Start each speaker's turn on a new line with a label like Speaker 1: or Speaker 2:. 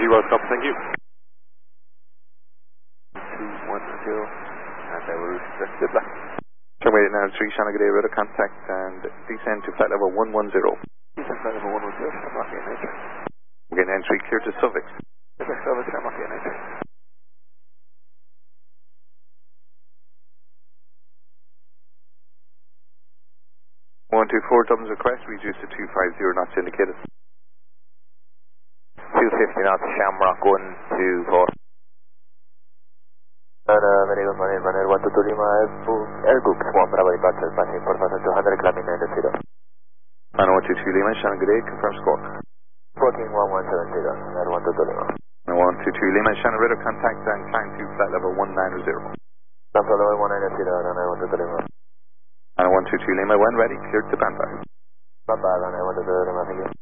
Speaker 1: World Cup, thank you.
Speaker 2: 210, and I will rest it back.
Speaker 3: Runway 93, Shannon, good day, radar contact and descend to flight level 110.
Speaker 2: Descend flight level 110, Shamrock entry.
Speaker 3: Again, entry clear to Suffolk.
Speaker 2: Suffolk, Shamrock entry.
Speaker 3: 124, Dublin's request, reduce to 250 knots indicated.
Speaker 2: 250 knots, Shamrock 124. Very good morning, runway 122 Lima, Airbook 1 Bravo departure, passing for 200, climbing 900.
Speaker 3: And 122 Lima, Shannon, good day, confirm squawk.
Speaker 2: Squawking 1170, Air 122 Lima.
Speaker 3: And 122 Lima, Shannon, radar contact and climb to flight level 190.
Speaker 2: Flight level 190, runway 122 Lima.
Speaker 3: And 122 Lima, when ready, cleared to Banff.
Speaker 2: Bye-bye, runway 122 Lima, thank you.